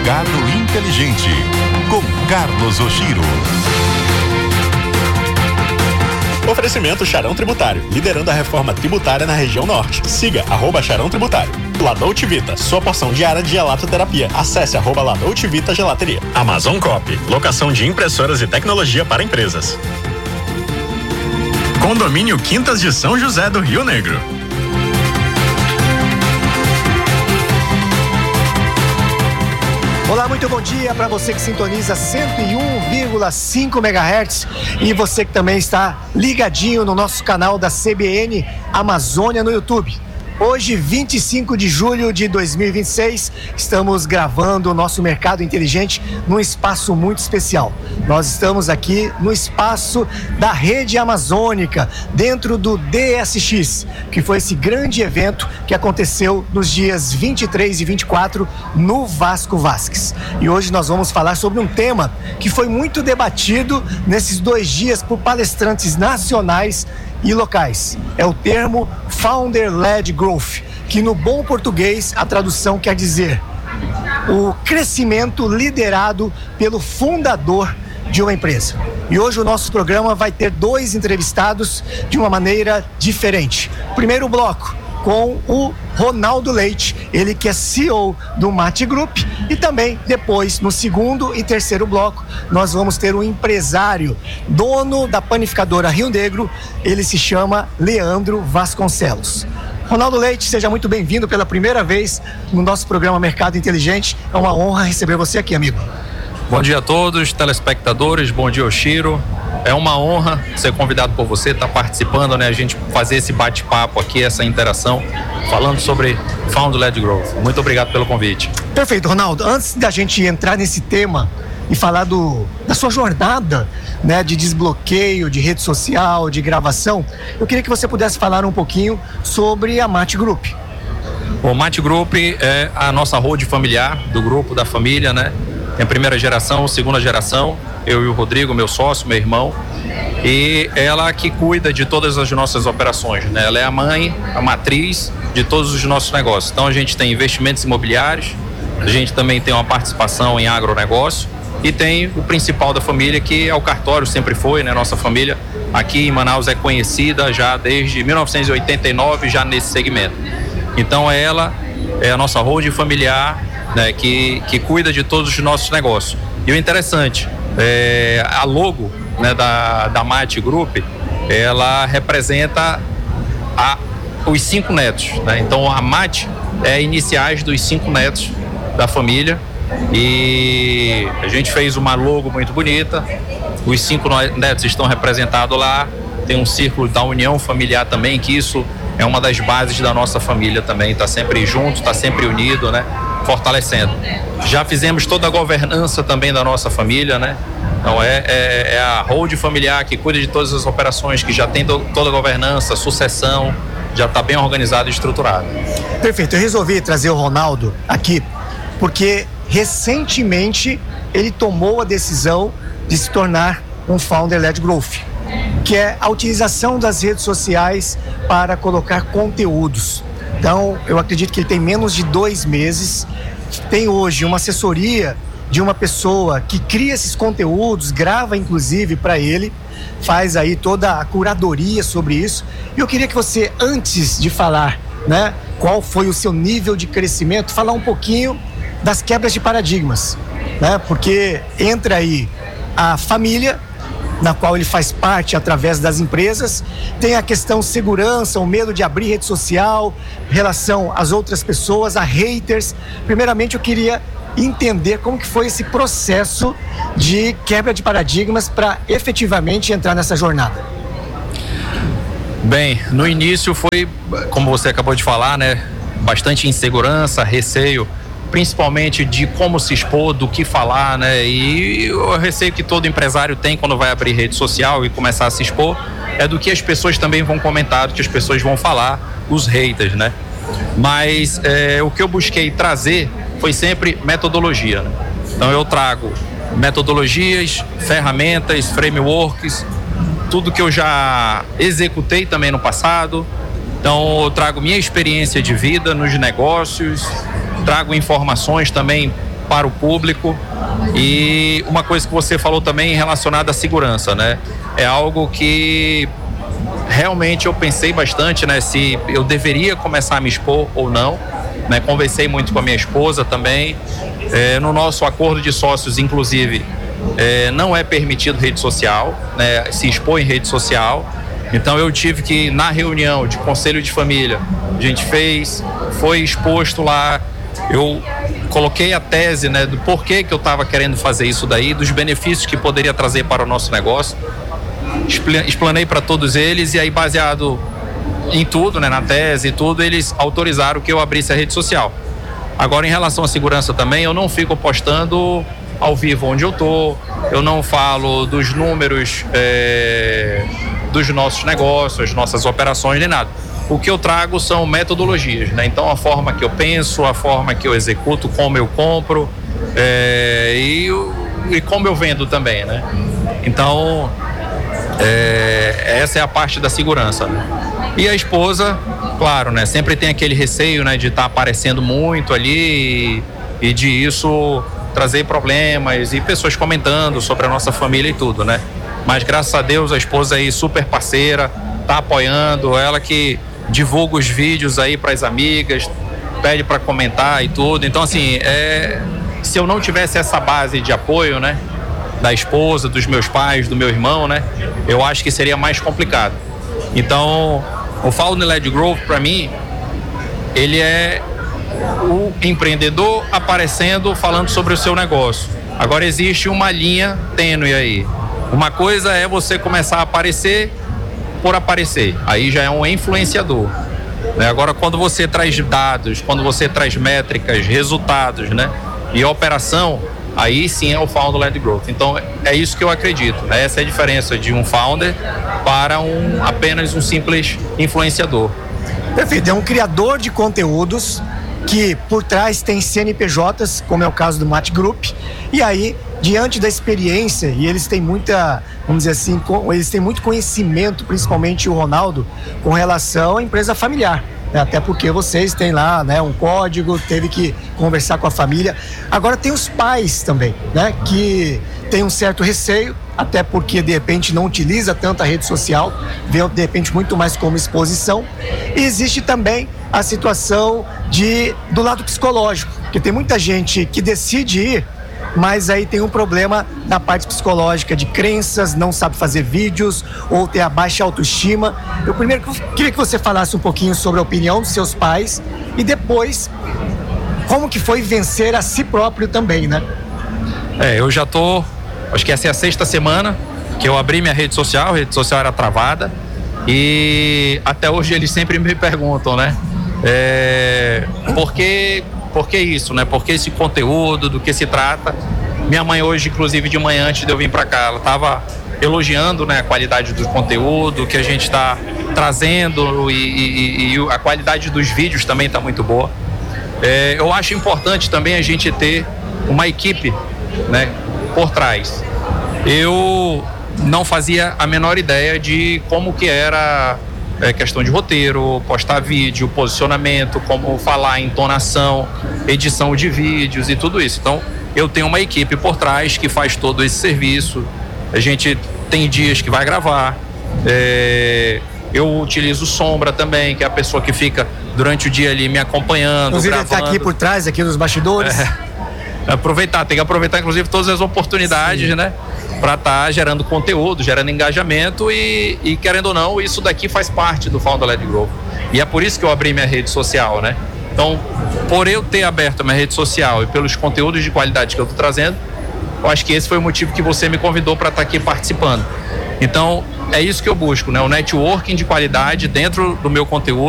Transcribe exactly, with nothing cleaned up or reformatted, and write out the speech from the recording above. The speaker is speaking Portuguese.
Mercado Inteligente, com Carlos Oshiro. Oferecimento Charão Tributário, liderando a reforma tributária na região norte. Siga arroba Charão Tributário. Ladout Vita, sua porção diária de gelatoterapia. Acesse arroba Ladout Vita Gelateria. Amazon Cop, locação de impressoras e tecnologia para empresas. Condomínio Quintas de São José do Rio Negro. Olá, muito bom dia para você que sintoniza cento e um vírgula cinco megahertz e você que também está ligadinho no nosso canal da C B N Amazônia no YouTube. Hoje, vinte e cinco de julho de dois mil e vinte e seis, estamos gravando o nosso Mercado Inteligente num espaço muito especial. Nós estamos aqui no espaço da Rede Amazônica, dentro do D S X, que foi esse grande evento que aconteceu nos dias vinte e três e vinte e quatro no Vasco Vasques. E hoje nós vamos falar sobre um tema que foi muito debatido nesses dois dias por palestrantes nacionais e locais. É o termo Founder-Led Growth, que no bom português a tradução quer dizer o crescimento liderado pelo fundador de uma empresa. E hoje o nosso programa vai ter dois entrevistados de uma maneira diferente. Primeiro bloco com o Ronaldo Leite, ele que é C E O do Mate Group, e também depois, no segundo e terceiro bloco, nós vamos ter um empresário, dono da panificadora Rio Negro, ele se chama Leandro Vasconcelos. Ronaldo Leite, seja muito bem-vindo pela primeira vez no nosso programa Mercado Inteligente, é uma honra receber você aqui, amigo. Bom dia a todos, telespectadores, bom dia, Oshiro. É uma honra ser convidado por você, estar participando, né? A gente fazer esse bate-papo aqui, essa interação, falando sobre Founder-Led Growth. Muito obrigado pelo convite. Perfeito, Ronaldo. Antes da gente entrar nesse tema e falar do, da sua jornada, né, de desbloqueio, de rede social, de gravação, eu queria que você pudesse falar um pouquinho sobre a Mate Group. O Mate Group é a nossa road familiar do grupo, da família, né? Tem a primeira geração, segunda geração, eu e o Rodrigo, meu sócio, meu irmão, e ela que cuida de todas as nossas operações, né? Ela é a mãe, a matriz de todos os nossos negócios. Então a gente tem investimentos imobiliários, a gente também tem uma participação em agronegócio e tem o principal da família, que é o cartório, sempre foi, né? Nossa família aqui em Manaus é conhecida já desde mil novecentos e oitenta e nove, já nesse segmento. Então ela é a nossa holding familiar, né, que, que cuida de todos os nossos negócios. E o interessante, é, a logo, né, da, da Mate Group, ela representa a, os cinco netos, né? Então a Mate é iniciais dos cinco netos da família e a gente fez uma logo muito bonita, os cinco netos estão representados lá, tem um círculo da união familiar também, que isso é uma das bases da nossa família também, está sempre junto, está sempre unido, né? Fortalecendo. Já fizemos toda a governança também da nossa família, né? Então é, é, é a holding familiar que cuida de todas as operações, que já tem do, toda a governança, sucessão, já está bem organizado e estruturado. Perfeito, eu resolvi trazer o Ronaldo aqui porque recentemente ele tomou a decisão de se tornar um Founder-Led Growth, que é a utilização das redes sociais para colocar conteúdos. Então, eu acredito que ele tem menos de dois meses, tem hoje uma assessoria de uma pessoa que cria esses conteúdos, grava inclusive para ele, faz aí toda a curadoria sobre isso. E eu queria que você, antes de falar, né, qual foi o seu nível de crescimento, falar um pouquinho das quebras de paradigmas, né? Porque entra aí a família, na qual ele faz parte através das empresas, tem a questão segurança, o medo de abrir rede social, relação às outras pessoas, a haters. Primeiramente eu queria entender como que foi esse processo de quebra de paradigmas para efetivamente entrar nessa jornada. Bem, no início foi, como você acabou de falar, né, bastante insegurança, receio, principalmente de como se expor, do que falar, né? E o receio que todo empresário tem quando vai abrir rede social e começar a se expor é do que as pessoas também vão comentar, do que as pessoas vão falar, os haters, né? Mas é, o que eu busquei trazer foi sempre metodologia, né? Então eu trago metodologias, ferramentas, frameworks, tudo que eu já executei também no passado. Então eu trago minha experiência de vida nos negócios, trago informações também para o público. E uma coisa que você falou também relacionada à segurança, né? É algo que realmente eu pensei bastante, né? Se eu deveria começar a me expor ou não, né? Conversei muito com a minha esposa também. É, no nosso acordo de sócios, inclusive, é, não é permitido rede social, né? Se expor em rede social. Então eu tive que, na reunião de conselho de família, a gente fez, foi exposto lá, eu coloquei a tese, né, do porquê que eu estava querendo fazer isso daí, dos benefícios que poderia trazer para o nosso negócio. Explanei para todos eles e aí, baseado em tudo, né, na tese e tudo, eles autorizaram que eu abrisse a rede social. Agora, em relação à segurança também, eu não fico postando ao vivo onde eu tô, eu não falo dos números é, dos nossos negócios, nossas operações, nem nada. O que eu trago são metodologias, né? Então, a forma que eu penso, a forma que eu executo, como eu compro é, e, e como eu vendo também, né? Então, é, essa é a parte da segurança, né? E a esposa, claro, né? Sempre tem aquele receio, né? De estar tá aparecendo muito ali e, e de isso trazer problemas e pessoas comentando sobre a nossa família e tudo, né? Mas graças a Deus a esposa aí super parceira, tá apoiando, ela que divulga os vídeos aí para as amigas, pede para comentar e tudo. Então, assim, é, se eu não tivesse essa base de apoio, né, da esposa, dos meus pais, do meu irmão, né, eu acho que seria mais complicado. Então, o Founder-Led Growth, para mim, ele é o empreendedor aparecendo, falando sobre o seu negócio. Agora, existe uma linha tênue aí. Uma coisa é você começar a aparecer por aparecer, aí já é um influenciador, né? Agora, quando você traz dados, quando você traz métricas, resultados, né, e operação, aí sim é o Founder-Led Growth. Então, é isso que eu acredito, né? Essa é a diferença de um founder para um, apenas um simples influenciador. Perfeito, é um criador de conteúdos que por trás tem C N P Js, como é o caso do Match Group, e aí, diante da experiência, e eles têm muita, vamos dizer assim, eles têm muito conhecimento, principalmente o Ronaldo, com relação à empresa familiar, né? Até porque vocês têm lá, né, um código, teve que conversar com a família. Agora tem os pais também, né, que tem um certo receio, até porque de repente não utiliza tanto a rede social, vê de repente muito mais como exposição. E existe também a situação de, do lado psicológico, porque tem muita gente que decide ir, mas aí tem um problema na parte psicológica, de crenças, não sabe fazer vídeos ou tem a baixa autoestima. Eu primeiro queria que você falasse um pouquinho sobre a opinião dos seus pais e depois como que foi vencer a si próprio também, né? É, eu já tô, acho que essa é a sexta semana que eu abri minha rede social, a rede social era travada e até hoje eles sempre me perguntam, né? É, por que, por que isso, né? Por que esse conteúdo, do que se trata? Minha mãe hoje, inclusive de manhã, antes de eu vir para cá, ela estava elogiando, né, a qualidade do conteúdo que a gente está trazendo e, e, e a qualidade dos vídeos também está muito boa. É, eu acho importante também a gente ter uma equipe, né, por trás. Eu não fazia a menor ideia de como que era é, questão de roteiro, postar vídeo, posicionamento, como falar, entonação, edição de vídeos e tudo isso. Então, eu tenho uma equipe por trás que faz todo esse serviço. A gente tem dias que vai gravar. É, eu utilizo sombra também, que é a pessoa que fica durante o dia ali me acompanhando. Inclusive, ele está aqui por trás, aqui nos bastidores. É, aproveitar, tem que aproveitar, inclusive, todas as oportunidades, sim, né? Para estar tá gerando conteúdo, gerando engajamento e, e, querendo ou não, isso daqui faz parte do Founder-Led Growth. E é por isso que eu abri minha rede social, né? Então, por eu ter aberto a minha rede social e pelos conteúdos de qualidade que eu estou trazendo, eu acho que esse foi o motivo que você me convidou para estar tá aqui participando. Então, é isso que eu busco, né? O networking de qualidade dentro do meu conteúdo.